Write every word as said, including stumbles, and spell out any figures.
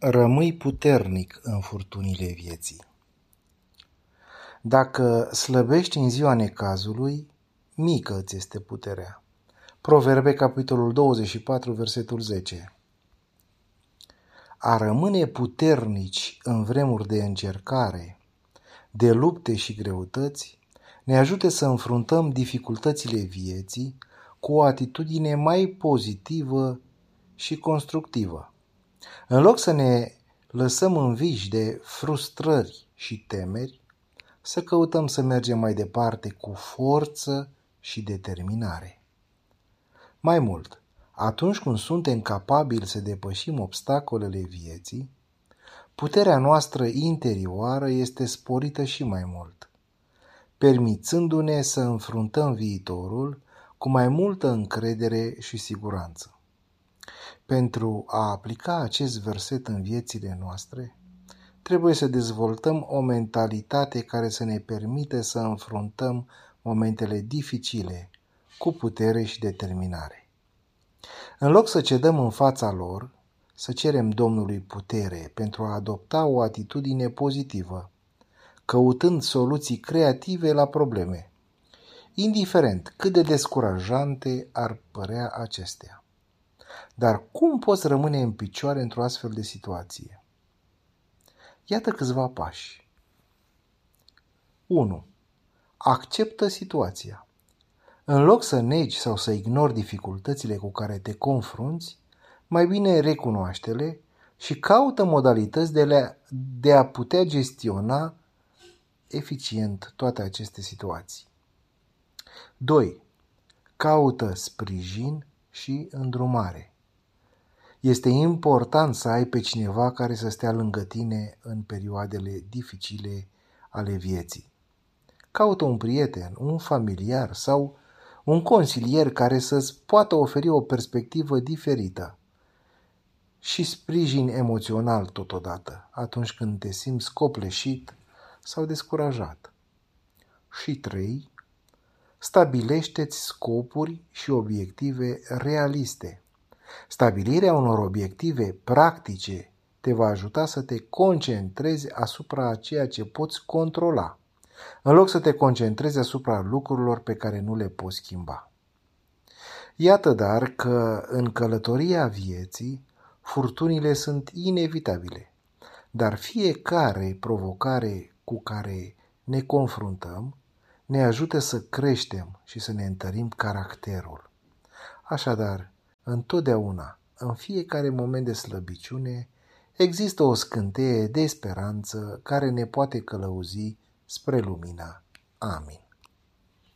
Rămâi puternic în furtunile vieții. Dacă slăbești în ziua necazului, mică îți este puterea. Proverbe, capitolul douăzeci și patru, versetul zece. A rămâne puternici în vremuri de încercare, de lupte și greutăți, ne ajută să înfruntăm dificultățile vieții cu o atitudine mai pozitivă și constructivă. În loc să ne lăsăm înviși de frustrări și temeri, să căutăm să mergem mai departe cu forță și determinare. Mai mult, atunci când suntem capabili să depășim obstacolele vieții, puterea noastră interioară este sporită și mai mult, permițându-ne să înfruntăm viitorul cu mai multă încredere și siguranță. Pentru a aplica acest verset în viețile noastre, trebuie să dezvoltăm o mentalitate care să ne permite să înfruntăm momentele dificile cu putere și determinare. În loc să cedăm în fața lor, să cerem Domnului putere pentru a adopta o atitudine pozitivă, căutând soluții creative la probleme, indiferent cât de descurajante ar părea acestea. Dar cum poți rămâne în picioare într-o astfel de situație? Iată câțiva pași. unu. Acceptă situația. În loc să negi sau să ignori dificultățile cu care te confrunți, mai bine recunoaște-le și caută modalități de, le, de a putea gestiona eficient toate aceste situații. doi. Caută sprijin și îndrumare. Este important să ai pe cineva care să stea lângă tine în perioadele dificile ale vieții. Caută un prieten, un familiar sau un consilier care să-ți poată oferi o perspectivă diferită și sprijin emoțional totodată atunci când te simți copleșit sau descurajat. Și trei. Stabilește-ți scopuri și obiective realiste. Stabilirea unor obiective practice te va ajuta să te concentrezi asupra a ceea ce poți controla, în loc să te concentrezi asupra lucrurilor pe care nu le poți schimba. Iată dar că în călătoria vieții, furtunile sunt inevitabile, dar fiecare provocare cu care ne confruntăm ne ajută să creștem și să ne întărim caracterul. Așadar, întotdeauna, în fiecare moment de slăbiciune, există o scânteie de speranță care ne poate călăuzi spre lumina. Amin.